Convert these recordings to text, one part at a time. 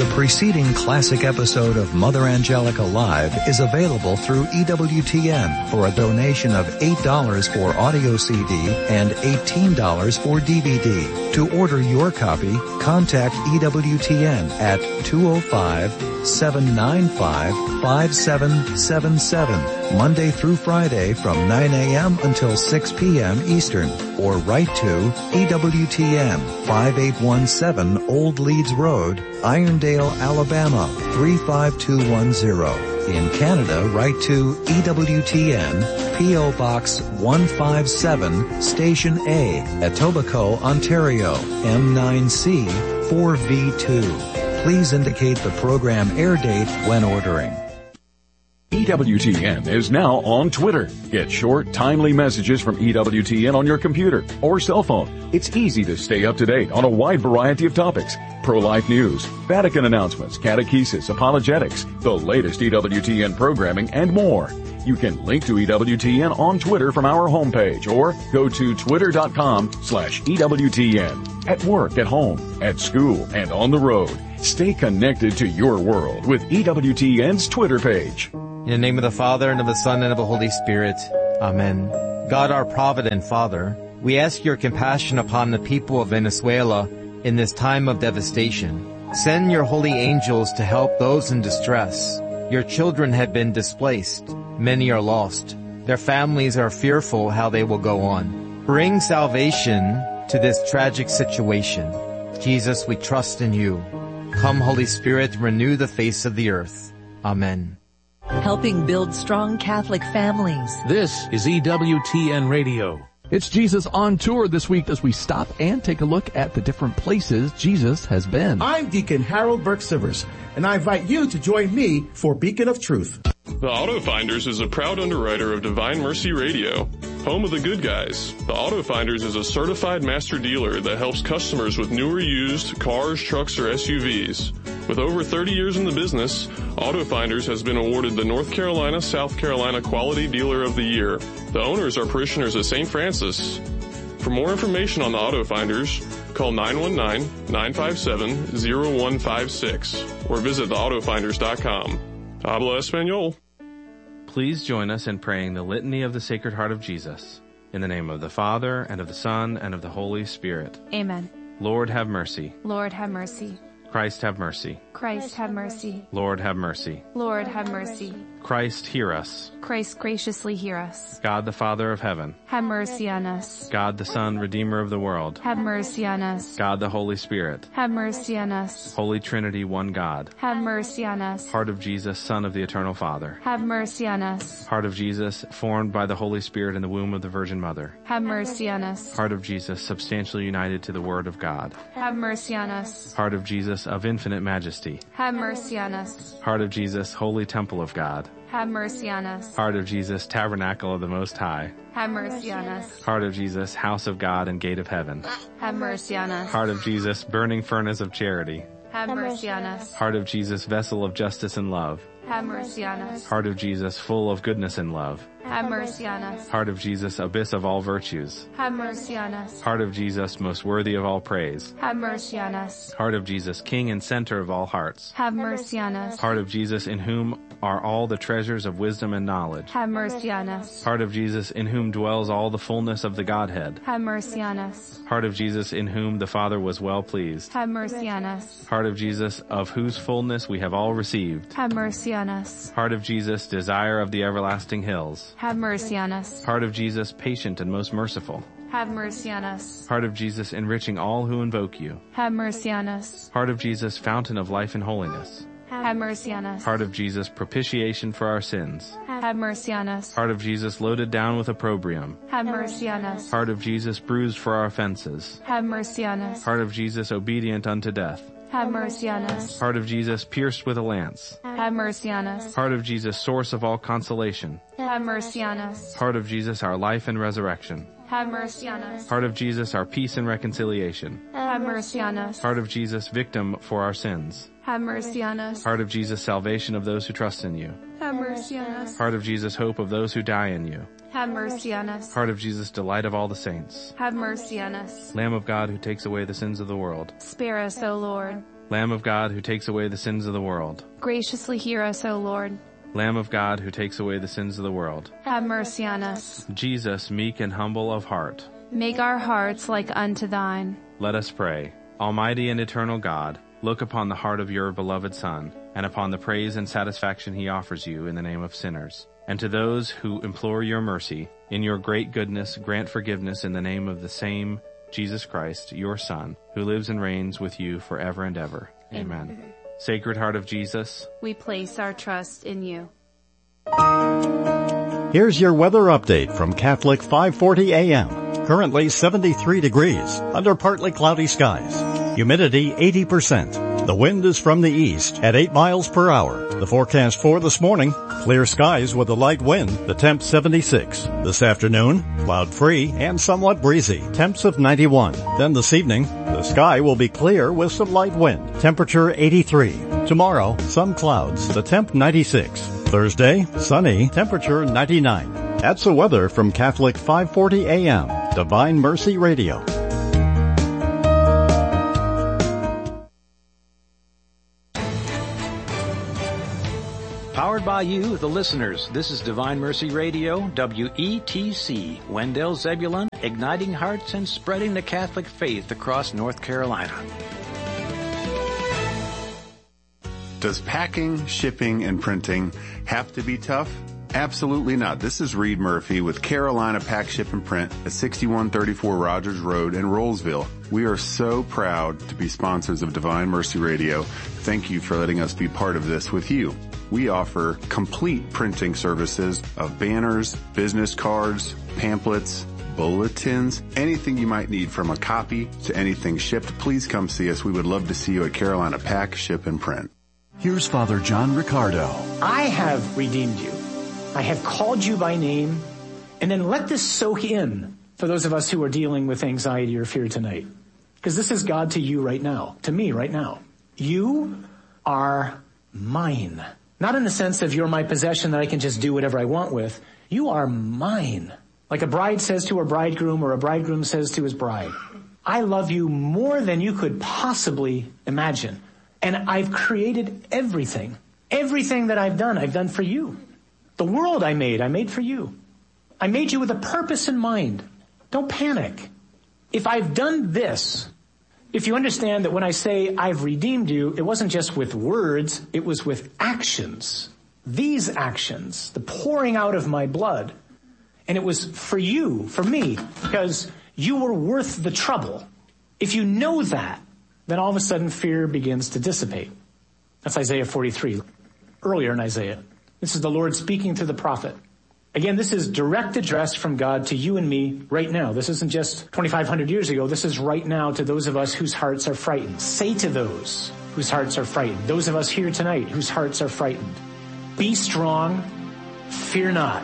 The preceding classic episode of Mother Angelica Live is available through EWTN for a donation of $8 for audio CD and $18 for DVD. To order your copy, contact EWTN at 205-795-5777, Monday through Friday from 9 a.m. until 6 p.m. Eastern, or write to EWTN 5817 Old Leeds Road, Irondale, Alabama 35210. In Canada, write to EWTN, P.O. Box 157, Station A, Etobicoke, Ontario, M9C 4V2. Please indicate the program air date when ordering. EWTN is now on Twitter. Get short, timely messages from EWTN on your computer or cell phone. It's easy to stay up to date on a wide variety of topics. Pro-life news, Vatican announcements, catechesis, apologetics, the latest EWTN programming, and more. You can link to EWTN on Twitter from our homepage or go to twitter.com/EWTN. At work, at home, at school, and on the road. Stay connected to your world with EWTN's Twitter page. In the name of the Father, and of the Son, and of the Holy Spirit. Amen. God, our provident Father, we ask your compassion upon the people of Venezuela in this time of devastation. Send your holy angels to help those in distress. Your children have been displaced. Many are lost. Their families are fearful how they will go on. Bring salvation to this tragic situation. Jesus, we trust in you. Come, Holy Spirit, renew the face of the earth. Amen. Helping build strong Catholic families. This is EWTN Radio. It's Jesus on Tour this week as we stop and take a look at the different places Jesus has been. I'm Deacon Harold Burke-Sivers, and I invite you to join me for Beacon of Truth. The Auto Finders is a proud underwriter of Divine Mercy Radio, home of the good guys. The Auto Finders is a certified master dealer that helps customers with new or used cars, trucks, or SUVs. With over 30 years in the business, Auto Finders has been awarded the North Carolina, South Carolina Quality Dealer of the Year. The owners are parishioners of St. Francis. For more information on the Auto Finders, call 919-957-0156 or visit theautofinders.com. Habla Espanol. Please join us in praying the Litany of the Sacred Heart of Jesus. In the name of the Father, and of the Son, and of the Holy Spirit. Amen. Lord, have mercy. Lord, have mercy. Christ, have mercy. Christ, have mercy. Lord, have mercy. Lord, have mercy. Christ, hear us. Christ, graciously hear us. God, the Father of heaven. Have mercy on us. God, the Son, Redeemer of the world. Have mercy on us. God, the Holy Spirit. Have mercy on us. Holy Trinity, one God. Have mercy on us. Heart of Jesus, Son of the Eternal Father. Have mercy on us. Heart of Jesus, formed by the Holy Spirit in the womb of the Virgin Mother. Have mercy on us. Heart of Jesus, substantially united to the Word of God. Have mercy on us. Heart of Jesus, of infinite majesty. Have mercy on us. Heart of Jesus, holy temple of God. Have mercy on us. Heart of Jesus, tabernacle of the Most High. Have mercy on us. Heart of Jesus, house of God and gate of heaven. Have mercy on us. Heart of Jesus, burning furnace of charity. Have mercy on us. Heart of Jesus, vessel of justice and love. Have mercy on us. Heart of Jesus, full of goodness and love. Have mercy on us. Heart of Jesus, abyss of all virtues. Have mercy on us. Heart of Jesus, most worthy of all praise. Have mercy on us. Heart of Jesus, King and center of all hearts. Have mercy on us. Heart of Jesus, in whom are all the treasures of wisdom and knowledge. Have mercy on us. Heart of Jesus, in whom dwells all the fullness of the Godhead. Have mercy on us. Heart of Jesus, in whom the Father was well pleased. Have mercy on us. Heart of Jesus, of whose fullness we have all received. Have mercy on us. Heart of Jesus, desire of the everlasting hills. Have mercy on us. Heart of Jesus, patient and most merciful. Have mercy on us. Heart of Jesus, enriching all who invoke you. Have mercy on us. Heart of Jesus, fountain of life and holiness. Have mercy on us. Heart of Jesus, propitiation for our sins. Have mercy on us. Heart of Jesus, loaded down with opprobrium. Have mercy on us. Heart of Jesus, bruised for our offenses. Have mercy on us. Heart of Jesus, obedient unto death. Have mercy on us. Heart of Jesus, pierced with a lance. Have mercy on us. Heart of Jesus, source of all consolation. Have mercy on us. Heart of Jesus, our life and resurrection. Have mercy on us. Heart of Jesus, our peace and reconciliation. Have mercy on us. Heart of Jesus, victim for our sins. Have mercy on us. Heart of Jesus, salvation of those who trust in you. Have mercy on us. Heart of Jesus, hope of those who die in you. Have mercy on us. Heart of Jesus, delight of all the saints. Have mercy on us. Lamb of God who takes away the sins of the world. Spare us, O Lord. Lamb of God, who takes away the sins of the world. Graciously hear us, O Lord. Lamb of God, who takes away the sins of the world. Have mercy on us. Jesus, meek and humble of heart. Make our hearts like unto thine. Let us pray. Almighty and eternal God, look upon the heart of your beloved Son, and upon the praise and satisfaction he offers you in the name of sinners. And to those who implore your mercy, in your great goodness, grant forgiveness in the name of the same Jesus Christ, your Son, who lives and reigns with you forever and ever. Amen. Sacred Heart of Jesus, we place our trust in you. Here's your weather update from Catholic 540 AM. Currently 73 degrees, under partly cloudy skies. Humidity 80%. The wind is from the east at 8 miles per hour. The forecast for this morning, clear skies with a light wind, the temp 76. This afternoon, cloud-free and somewhat breezy, temps of 91. Then this evening, the sky will be clear with some light wind, temperature 83. Tomorrow, some clouds, the temp 96. Thursday, sunny, temperature 99. That's the weather from Catholic 540 AM, Divine Mercy Radio. Powered by you, the listeners. This is Divine Mercy Radio, WETC, Wendell Zebulon, igniting hearts and spreading the Catholic faith across North Carolina. Does packing, shipping, and printing have to be tough? Absolutely not. This is Reed Murphy with Carolina Pack, Ship, and Print at 6134 Rogers Road in Rollsville. We are so proud to be sponsors of Divine Mercy Radio. Thank you for letting us be part of this with you. We offer complete printing services of banners, business cards, pamphlets, bulletins, anything you might need from a copy to anything shipped. Please come see us. We would love to see you at Carolina Pack, Ship, and Print. Here's Father John Ricardo. I have redeemed you. I have called you by name. And then let this soak in for those of us who are dealing with anxiety or fear tonight. Because this is God to you right now, to me right now. You are mine. Not in the sense of you're my possession that I can just do whatever I want with. You are mine. Like a bride says to her bridegroom or a bridegroom says to his bride. I love you more than you could possibly imagine. And I've created everything. Everything that I've done for you. The world I made for you. I made you with a purpose in mind. Don't panic. If I've done this, if you understand that when I say I've redeemed you, it wasn't just with words, it was with actions. These actions, the pouring out of my blood. And it was for you, for me, because you were worth the trouble. If you know that, then all of a sudden fear begins to dissipate. That's Isaiah 43, earlier in Isaiah. This is the Lord speaking to the prophet. Again, this is direct address from God to you and me right now. This isn't just 2,500 years ago. This is right now to those of us whose hearts are frightened. Say to those whose hearts are frightened, those of us here tonight whose hearts are frightened, be strong, fear not.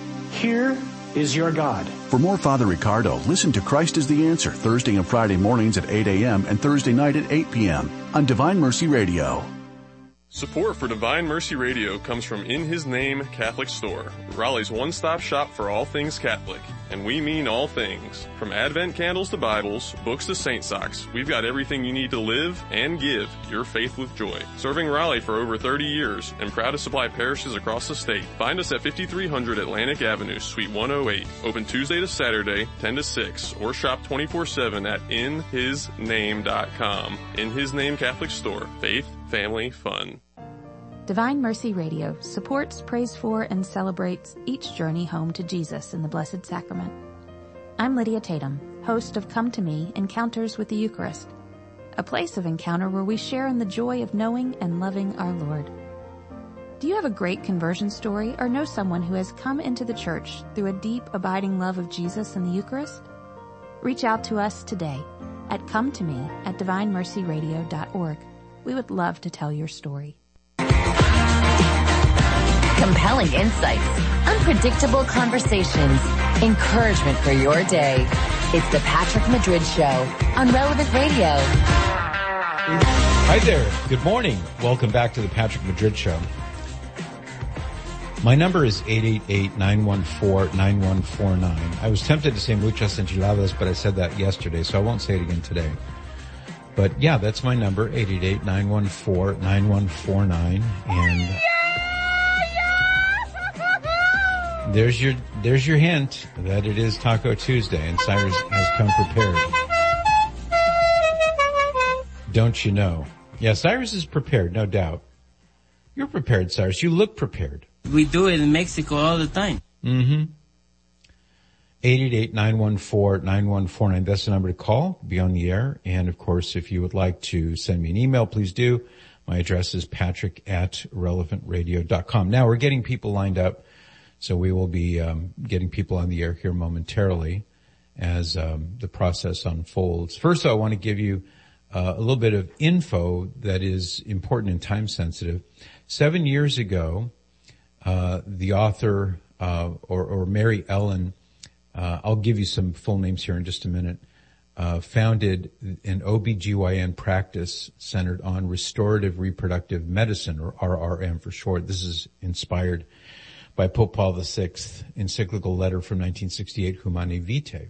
Here is your God. For more Father Ricardo, listen to Christ is the Answer Thursday and Friday mornings at 8 a.m. and Thursday night at 8 p.m. on Divine Mercy Radio. Support for Divine Mercy Radio comes from In His Name Catholic Store, Raleigh's one-stop shop for all things Catholic. And we mean all things. From Advent candles to Bibles, books to Saint socks, we've got everything you need to live and give your faith with joy. Serving Raleigh for over 30 years and proud to supply parishes across the state. Find us at 5300 Atlantic Avenue, Suite 108. Open Tuesday to Saturday, 10 to 6, or shop 24/7 at inhisname.com. In His Name Catholic Store. Faith, family, fun. Divine Mercy Radio supports, prays for, and celebrates each journey home to Jesus in the Blessed Sacrament. I'm Lydia Tatum, host of Come to Me, Encounters with the Eucharist, a place of encounter where we share in the joy of knowing and loving our Lord. Do you have a great conversion story or know someone who has come into the church through a deep, abiding love of Jesus and the Eucharist? Reach out to us today at cometome@divinemercyradio.org. We would love to tell your story. Compelling insights, unpredictable conversations, encouragement for your day. It's the Patrick Madrid Show on Relevant Radio. Hi there. Good morning. Welcome back to the Patrick Madrid Show. My number is 888-914-9149. I was tempted to say muchas enchiladas, but I said that yesterday, so I won't say it again today. But yeah, that's my number, 888-914-9149. And there's your hint that it is Taco Tuesday, and Cyrus has come prepared. Don't you know? Yeah, Cyrus is prepared, no doubt. You're prepared, Cyrus. You look prepared. We do it in Mexico all the time. Mm-hmm. 888-914-9149. That's the number to call. Be on the air. And of course, if you would like to send me an email, please do. My address is patrick@relevantradio.com. Now we're getting people lined up. So we will be getting people on the air here momentarily as the process unfolds. First, I want to give you a little bit of info that is important and time sensitive. 7 years ago, the author or Mary Ellen, I'll give you some full names here in just a minute, founded an OBGYN practice centered on restorative reproductive medicine, or RRM for short. This is inspired by Pope Paul VI encyclical letter from 1968, Humanae Vitae.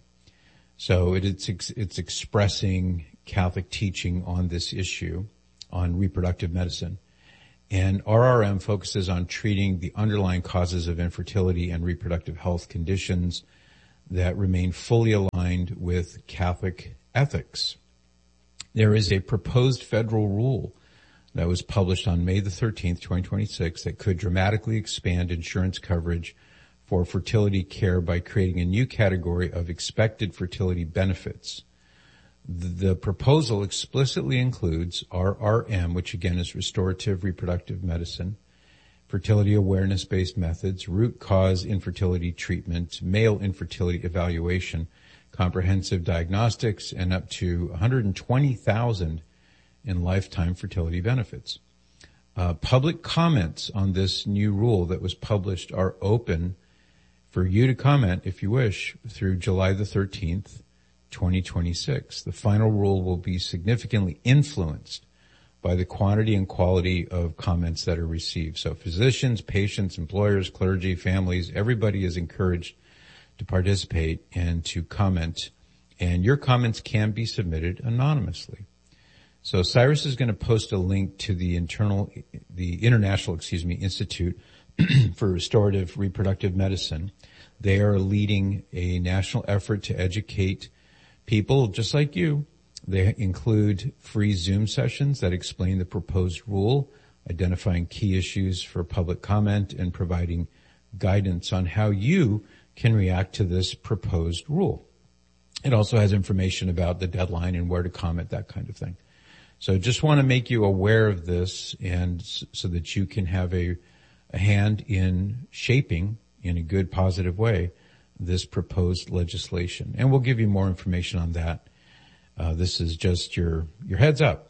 So it's expressing Catholic teaching on this issue, on reproductive medicine. And RRM focuses on treating the underlying causes of infertility and reproductive health conditions that remain fully aligned with Catholic ethics. There is a proposed federal rule that was published on May the 13th, 2026, that could dramatically expand insurance coverage for fertility care by creating a new category of expected fertility benefits. The proposal explicitly includes RRM, which again is restorative reproductive medicine, fertility awareness-based methods, root cause infertility treatment, male infertility evaluation, comprehensive diagnostics, and up to $120,000 in lifetime fertility benefits. Public comments on this new rule that was published are open for you to comment, if you wish, through July the 13th, 2026. The final rule will be significantly influenced by the quantity and quality of comments that are received. So physicians, patients, employers, clergy, families, everybody is encouraged to participate and to comment. And your comments can be submitted anonymously. So Cyrus is going to post a link to the International Institute for Restorative Reproductive Medicine. They are leading a national effort to educate people just like you. They include free Zoom sessions that explain the proposed rule, identifying key issues for public comment, and providing guidance on how you can react to this proposed rule. It also has information about the deadline and where to comment, that kind of thing. So just want to make you aware of this, and so that you can have a hand in shaping, in a good, positive way, this proposed legislation. And we'll give you more information on that. This is just your heads up.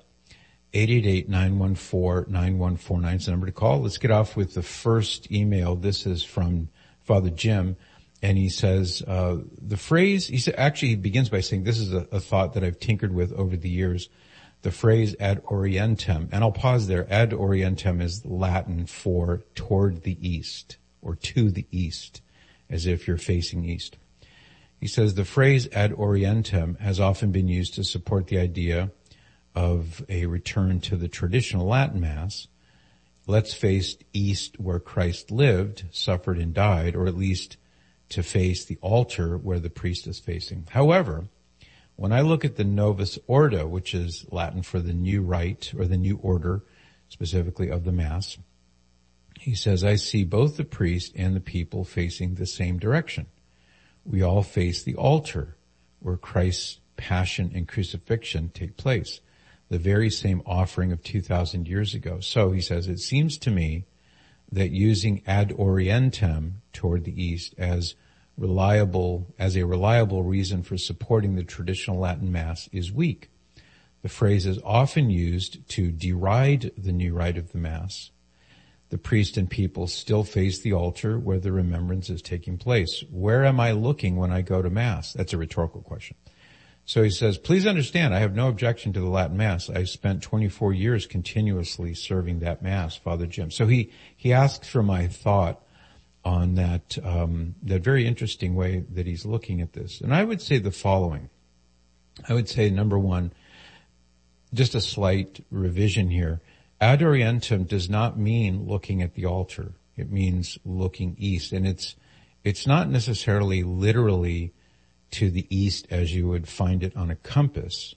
888-914-9149 is the number to call. Let's get off with the first email. This is from Father Jim, and he says, the phrase, he begins by saying, this is a thought that I've tinkered with over the years. The phrase ad orientem, and I'll pause there. Ad orientem is Latin for toward the east, or to the east, as if you're facing east. He says the phrase ad orientem has often been used to support the idea of a return to the traditional Latin Mass. Let's face east where Christ lived, suffered, and died, or at least to face the altar where the priest is facing. However, when I look at the Novus Ordo, which is Latin for the new rite, or the new order, specifically of the Mass, he says, I see both the priest and the people facing the same direction. We all face the altar where Christ's passion and crucifixion take place, the very same offering of 2,000 years ago. So he says, it seems to me that using ad orientem, toward the east, as a reliable reason for supporting the traditional Latin Mass is weak. The phrase is often used to deride the new rite of the Mass. The priest and people still face the altar where the remembrance is taking place. Where am I looking when I go to Mass? That's a rhetorical question. So he says, please understand, I have no objection to the Latin Mass. I spent 24 years continuously serving that Mass, Father Jim. So he asks for my thought on that very interesting way that he's looking at this. And I would say the following. I would say, number one, just a slight revision here. Ad orientem does not mean looking at the altar. It means looking east. And it's not necessarily literally to the east as you would find it on a compass.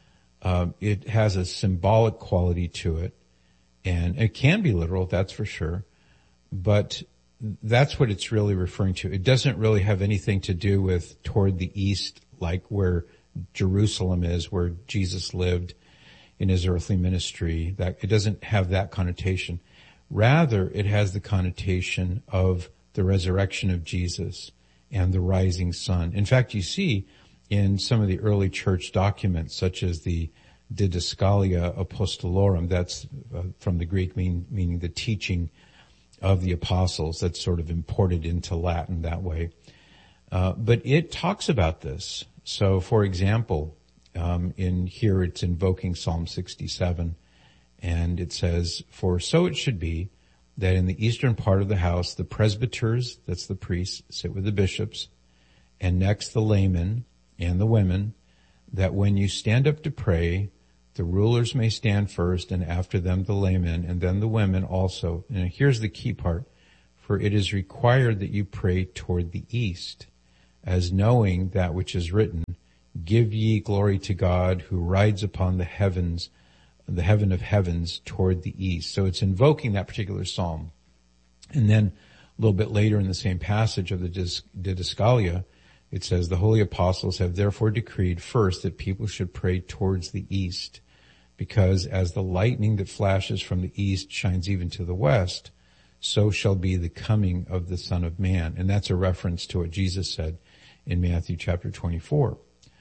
It has a symbolic quality to it. And it can be literal, that's for sure. But that's what it's really referring to. It doesn't really have anything to do with toward the east, like where Jerusalem is, where Jesus lived in his earthly ministry. That it doesn't have that connotation. Rather, it has the connotation of the resurrection of Jesus and the rising sun. In fact, you see in some of the early church documents, such as the Didascalia Apostolorum, that's from the Greek meaning the teaching of the apostles, that's sort of imported into Latin that way. But it talks about this. So, for example, in here it's invoking Psalm 67, and it says, "For so it should be that in the eastern part of the house, the presbyters," that's the priests, "sit with the bishops, and next the laymen and the women, that when you stand up to pray, the rulers may stand first, and after them the laymen, and then the women also." And here's the key part. "For it is required that you pray toward the east, as knowing that which is written, give ye glory to God who rides upon the heaven of heavens toward the east." So it's invoking that particular psalm. And then a little bit later in the same passage of the Didascalia, it says, "The holy apostles have therefore decreed first that people should pray towards the east, because as the lightning that flashes from the east shines even to the west, so shall be the coming of the Son of Man." And that's a reference to what Jesus said in Matthew chapter 24.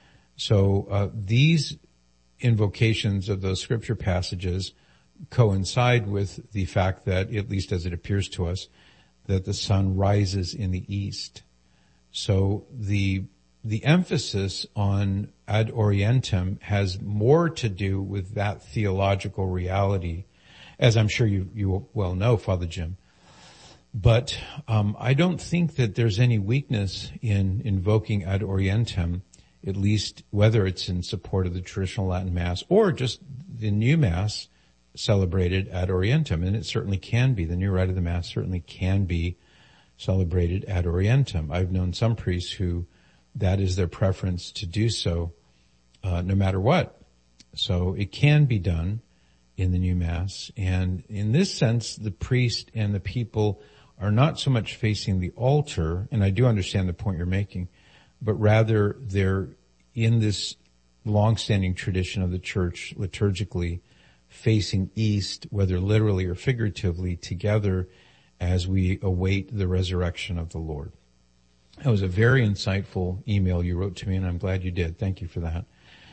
So these invocations of those scripture passages coincide with the fact that, at least as it appears to us, that the sun rises in the east. So the emphasis on ad orientem has more to do with that theological reality, as I'm sure you well know, Father Jim. But I don't think that there's any weakness in invoking ad orientem, at least whether it's in support of the traditional Latin Mass or just the new Mass celebrated ad orientem. And it certainly can be. The new rite of the Mass certainly can be celebrated ad orientem. I've known some priests who that is their preference to do so, no matter what. So it can be done in the new Mass. And in this sense, the priest and the people are not so much facing the altar, and I do understand the point you're making, but rather they're in this long-standing tradition of the church liturgically facing east, whether literally or figuratively, together as we await the resurrection of the Lord. That was a very insightful email you wrote to me, and I'm glad you did. Thank you for that.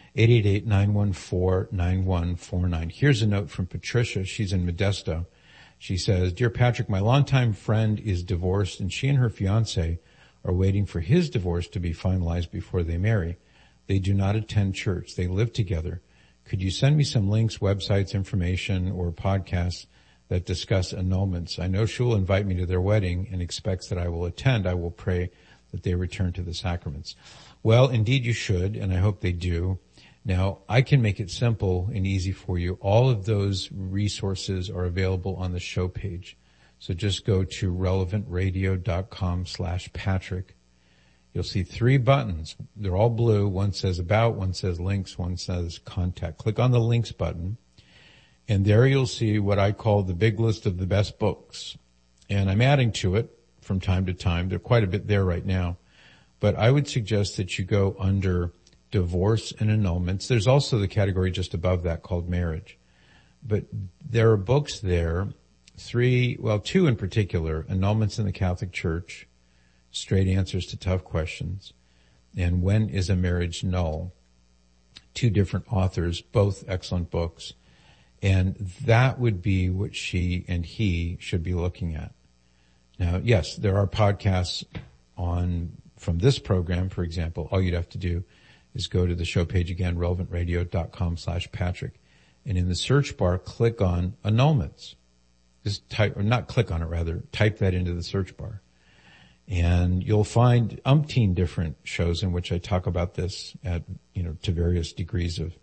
888-914-9149. Here's a note from Patricia. She's in Modesto. She says, "Dear Patrick, my longtime friend is divorced, and she and her fiancé are waiting for his divorce to be finalized before they marry. They do not attend church. They live together. Could you send me some links, websites, information, or podcasts that discuss annulments? I know she will invite me to their wedding and expects that I will attend. I will pray that they return to the sacraments." Well, indeed you should, and I hope they do. Now, I can make it simple and easy for you. All of those resources are available on the show page. So just go to relevantradio.com/Patrick. You'll see 3 buttons. They're all blue. One says About, one says Links, one says Contact. Click on the Links button, and there you'll see what I call the big list of the best books. And I'm adding to it from time to time. There's quite a bit there right now. But I would suggest that you go under Divorce and Annulments. There's also the category just above that called Marriage. But there are books there, 2 in particular, Annulments in the Catholic Church, Straight Answers to Tough Questions, and When is a Marriage Null? 2 different authors, both excellent books. And that would be what she and he should be looking at. Now, yes, there are podcasts from this program, for example. All you'd have to do is go to the show page again, relevantradio.com/Patrick. And in the search bar, click on Annulments. Just type that into the search bar. And you'll find umpteen different shows in which I talk about this at, to various degrees of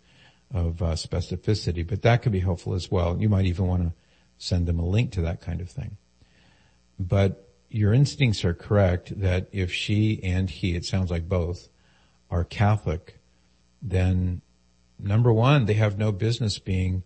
specificity, but that could be helpful as well. You might even want to send them a link to that kind of thing. But your instincts are correct that if she and he, it sounds like both, are Catholic, then number one, they have no business being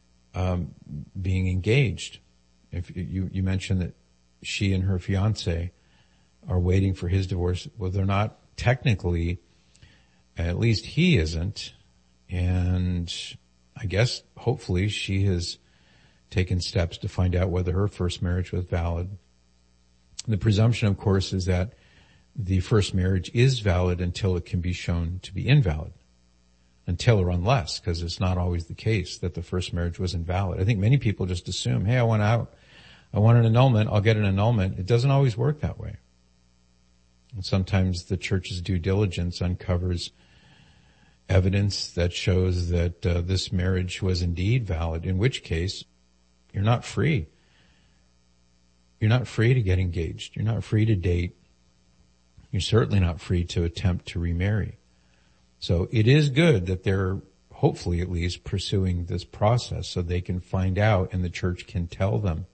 engaged. If you mentioned that she and her fiance are waiting for his divorce, well, they're not technically, at least he isn't. And I guess hopefully she has taken steps to find out whether her first marriage was valid. The presumption, of course, is that the first marriage is valid until it can be shown to be invalid. Until or unless, because it's not always the case that the first marriage was invalid. I think many people just assume, hey, I want out. I want an annulment. I'll get an annulment. It doesn't always work that way. And sometimes the church's due diligence uncovers evidence that shows that this marriage was indeed valid, in which case you're not free. You're not free to get engaged. You're not free to date. You're certainly not free to attempt to remarry. So it is good that they're hopefully at least pursuing this process so they can find out and the church can tell them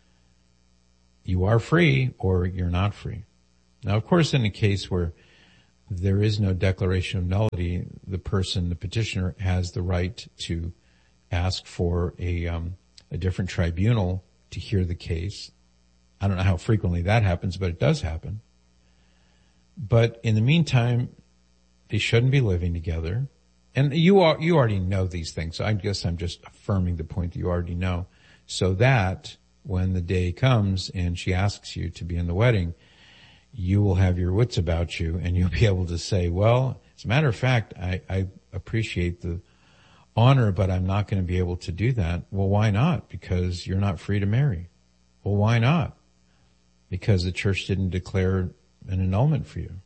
you are free or you're not free. Now, of course, in a case where there is no declaration of nullity, the petitioner has the right to ask for a different tribunal to hear the case. I don't know how frequently that happens, but it does happen. But in the meantime, they shouldn't be living together. And you already know these things, so I guess I'm just affirming the point that you already know, so that when the day comes and she asks you to be in the wedding, you will have your wits about you and you'll be able to say, well, as a matter of fact, I appreciate the honor, but I'm not going to be able to do that. Well, why not? Because you're not free to marry. Well, why not? Because the church didn't declare an annulment for you.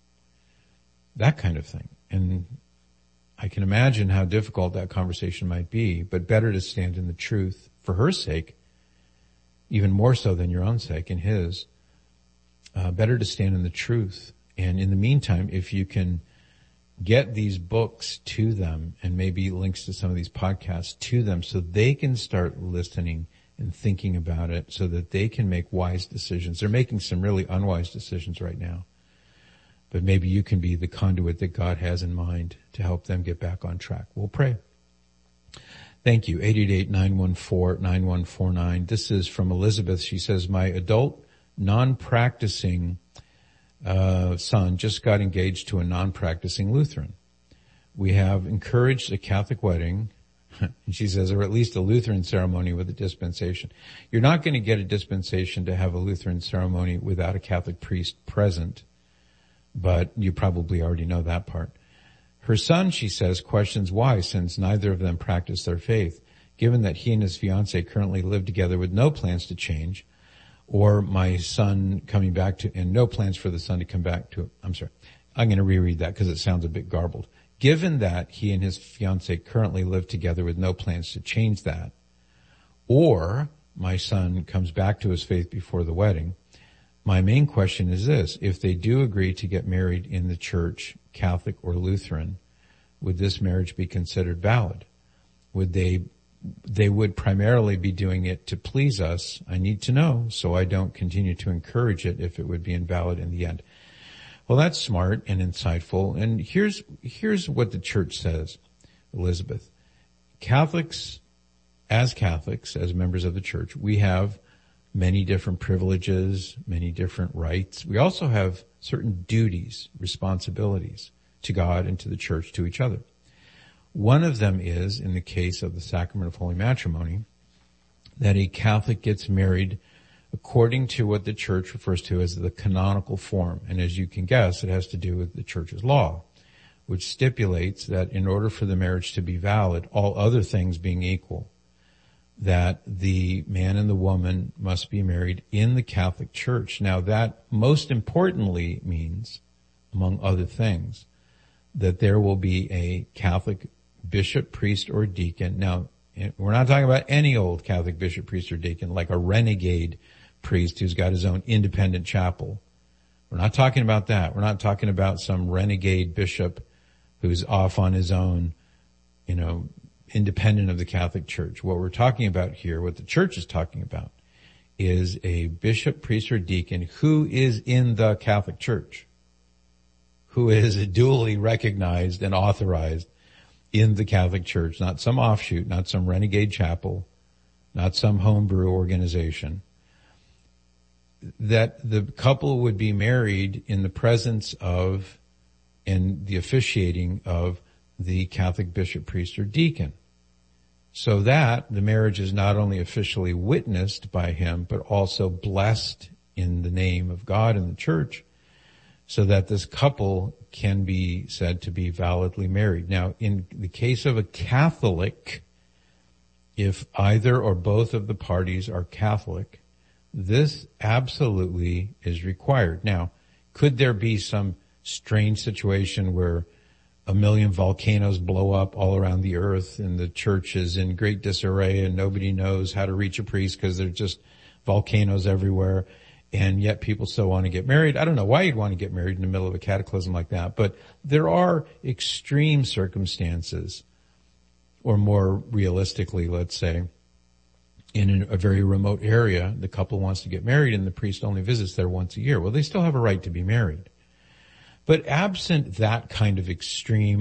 That kind of thing. And I can imagine how difficult that conversation might be, but better to stand in the truth for her sake, even more so than your own sake and his. Better to stand in the truth. And in the meantime, if you can get these books to them and maybe links to some of these podcasts to them so they can start listening and thinking about it so that they can make wise decisions. They're making some really unwise decisions right now. But maybe you can be the conduit that God has in mind to help them get back on track. We'll pray. Thank you. 888-914-9149. This is from Elizabeth. She says, my adult non-practicing son just got engaged to a non-practicing Lutheran. We have encouraged a Catholic wedding, and she says, or at least a Lutheran ceremony with a dispensation. You're not going to get a dispensation to have a Lutheran ceremony without a Catholic priest present, but you probably already know that part. Her son, she says, questions why, since neither of them practice their faith, given that he and his fiancée currently live together with no plans to change, or my son coming back to, and no plans for the son to come back to, I'm going to reread that because it sounds a bit garbled. Given that he and his fiancée currently live together with no plans to change that, or my son comes back to his faith before the wedding, my main question is this: if they do agree to get married in the church, Catholic or Lutheran, would this marriage be considered valid? Would they would primarily be doing it to please us. I need to know so I don't continue to encourage it if it would be invalid in the end. Well, that's smart and insightful. And here's what the church says, Elizabeth. Catholics, as members of the church, we have many different privileges, many different rights. We also have certain duties, responsibilities to God and to the church, to each other. One of them is, in the case of the sacrament of holy matrimony, that a Catholic gets married according to what the church refers to as the canonical form. And as you can guess, it has to do with the church's law, which stipulates that in order for the marriage to be valid, all other things being equal, that the man and the woman must be married in the Catholic Church. Now that most importantly means, among other things, that there will be a Catholic bishop, priest, or deacon. Now, we're not talking about any old Catholic bishop, priest, or deacon, like a renegade priest who's got his own independent chapel. We're not talking about that. We're not talking about some renegade bishop who's off on his own, independent of the Catholic Church. What we're talking about here, what the Church is talking about, is a bishop, priest, or deacon who is in the Catholic Church, who is duly recognized and authorized in the Catholic Church, not some offshoot, not some renegade chapel, not some homebrew organization. That the couple would be married in the presence of and the officiating of the Catholic bishop, priest, or deacon, so that the marriage is not only officially witnessed by him, but also blessed in the name of God and the Church, so that this couple can be said to be validly married. Now, in the case of a Catholic, if either or both of the parties are Catholic, this absolutely is required. Now, could there be some strange situation where 1 million volcanoes blow up all around the earth and the church is in great disarray and nobody knows how to reach a priest because there's just volcanoes everywhere, and yet people still want to get married? I don't know why you'd want to get married in the middle of a cataclysm like that, but there are extreme circumstances, or more realistically, let's say, in a very remote area, the couple wants to get married and the priest only visits there once a year. Well, they still have a right to be married. But absent that kind of extreme